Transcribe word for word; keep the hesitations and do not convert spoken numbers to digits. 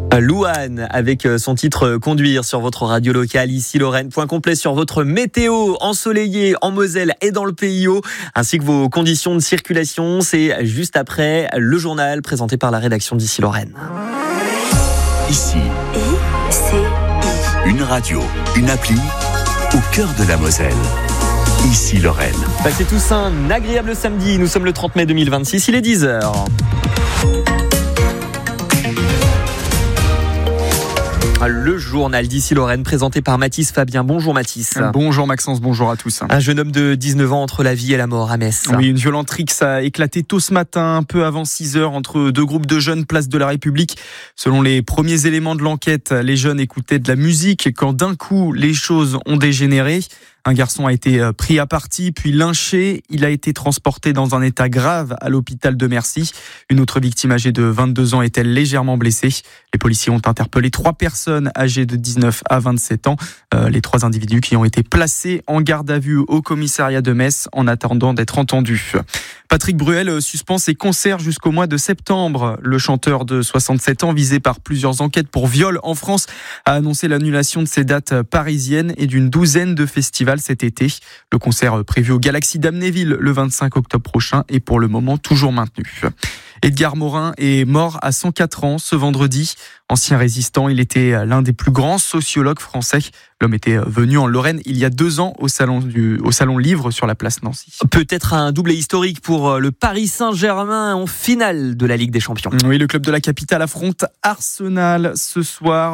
Louane avec son titre Conduire sur votre radio locale ici Lorraine. Point complet sur votre météo ensoleillée en Moselle et dans le P I O ainsi que vos conditions de circulation. C'est juste après le journal présenté par la rédaction d'ici Lorraine. Ici, I C I. Une radio, une appli au cœur de la Moselle. Ici Lorraine. Passez tous un agréable samedi. Nous sommes le trente mai deux mille vingt-six, il est dix heures. Le journal d'ici Lorraine présenté par Mathis Fabien. Bonjour Mathis. Bonjour Maxence, bonjour à tous. Un jeune homme de dix-neuf ans entre la vie et la mort à Metz. Oui, une violente rixe a éclaté tôt ce matin, peu avant six heures, entre deux groupes de jeunes place de la République. Selon les premiers éléments de l'enquête, les jeunes écoutaient de la musique quand d'un coup les choses ont dégénéré. Un garçon a été pris à partie, puis lynché. Il a été transporté dans un état grave à l'hôpital de Mercy. Une autre victime âgée de vingt-deux ans est-elle légèrement blessée. Les policiers ont interpellé trois personnes âgées de dix-neuf à vingt-sept ans. Euh, les trois individus qui ont été placés en garde à vue au commissariat de Metz en attendant d'être entendus. Patrick Bruel suspend ses concerts jusqu'au mois de septembre. Le chanteur de soixante-sept ans, visé par plusieurs enquêtes pour viol en France, a annoncé l'annulation de ses dates parisiennes et d'une douzaine de festivals cet été. Le concert prévu au Galaxy d'Amnéville le vingt-cinq octobre prochain est pour le moment toujours maintenu. Edgar Morin est mort à cent quatre ans ce vendredi. Ancien résistant, il était l'un des plus grands sociologues français. L'homme était venu en Lorraine il y a deux ans au salon du, au salon Livre sur la place Nancy. Peut-être un doublé historique pour le Paris Saint-Germain en finale de la Ligue des Champions. Oui, le club de la capitale affronte Arsenal ce soir.